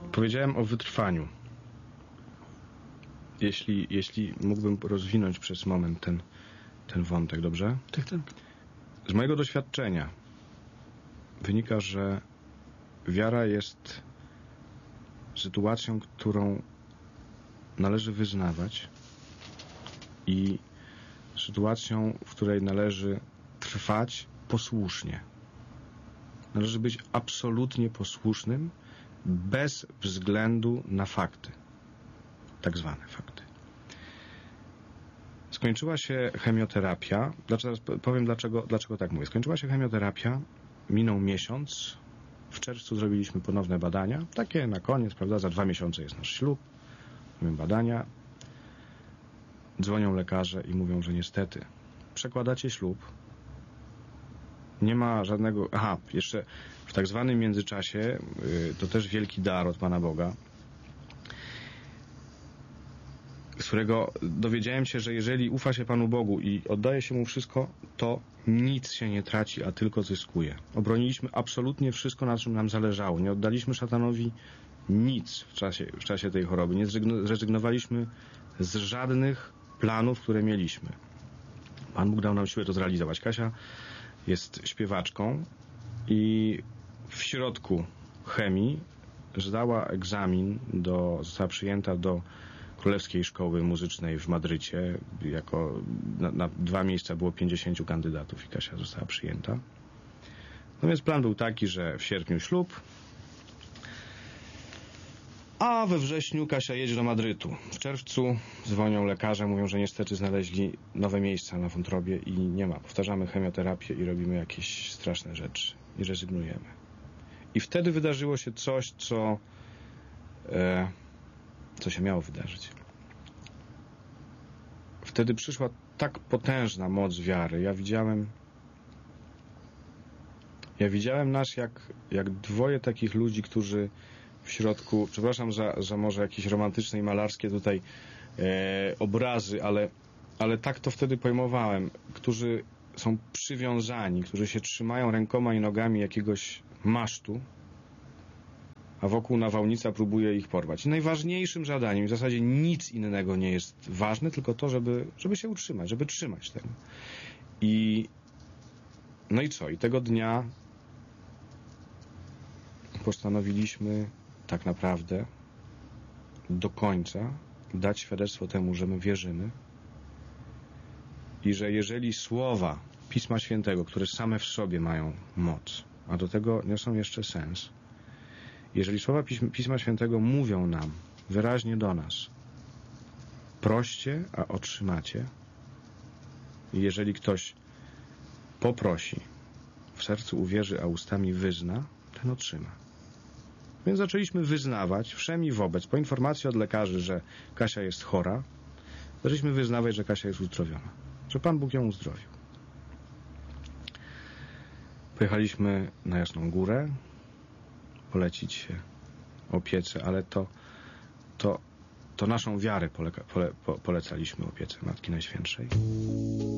Powiedziałem o wytrwaniu. Jeśli mógłbym rozwinąć przez moment ten wątek, dobrze? Tak. Z mojego doświadczenia wynika, że wiara jest sytuacją, którą należy wyznawać i sytuacją, w której należy trwać posłusznie. Należy być absolutnie posłusznym bez względu na fakty. Tak zwane fakty. Skończyła się chemioterapia. Powiem dlaczego tak mówię. Skończyła się chemioterapia, minął miesiąc. W czerwcu zrobiliśmy ponowne badania. Takie na koniec, prawda? Za 2 miesiące jest nasz ślub. Robimy badania. Dzwonią lekarze i mówią, że niestety przekładacie ślub. Nie ma żadnego... Aha, jeszcze w tak zwanym międzyczasie, to też wielki dar od Pana Boga, z którego dowiedziałem się, że jeżeli ufa się Panu Bogu i oddaje się Mu wszystko, to nic się nie traci, a tylko zyskuje. Obroniliśmy absolutnie wszystko, na czym nam zależało. Nie oddaliśmy szatanowi nic w czasie tej choroby. Nie zrezygnowaliśmy z żadnych planów, które mieliśmy. Pan Bóg dał nam siłę to zrealizować. Kasia jest śpiewaczką i w środku chemii zdała egzamin, została przyjęta do Królewskiej Szkoły Muzycznej w Madrycie. Na 2 miejsca było 50 kandydatów i Kasia została przyjęta. No więc plan był taki, że w sierpniu ślub, a we wrześniu Kasia jedzie do Madrytu. W czerwcu dzwonią lekarze, mówią, że niestety znaleźli nowe miejsca na wątrobie i nie ma. Powtarzamy chemioterapię i robimy jakieś straszne rzeczy i rezygnujemy. I wtedy wydarzyło się coś, co się miało wydarzyć. Wtedy przyszła tak potężna moc wiary. Ja widziałem nas jak dwoje takich ludzi, którzy w środku, przepraszam za może jakieś romantyczne i malarskie tutaj obrazy, ale tak to wtedy pojmowałem, którzy są przywiązani, którzy się trzymają rękoma i nogami jakiegoś masztu, a wokół nawałnica próbuje ich porwać. I najważniejszym zadaniem, w zasadzie nic innego nie jest ważne, tylko to, żeby się utrzymać, żeby trzymać tego. No i co? I tego dnia postanowiliśmy tak naprawdę do końca dać świadectwo temu, że my wierzymy i że jeżeli słowa Pisma Świętego, które same w sobie mają moc, a do tego niosą jeszcze sens, jeżeli słowa Pisma Świętego mówią nam wyraźnie do nas: proście, a otrzymacie, i jeżeli ktoś poprosi, w sercu uwierzy, a ustami wyzna, ten otrzyma. Więc zaczęliśmy wyznawać wszem i wobec, po informacji od lekarzy, że Kasia jest chora, zaczęliśmy wyznawać, że Kasia jest uzdrowiona, że Pan Bóg ją uzdrowił. Pojechaliśmy na Jasną Górę, polecić się opiece, ale to naszą wiarę polecaliśmy opiece Matki Najświętszej.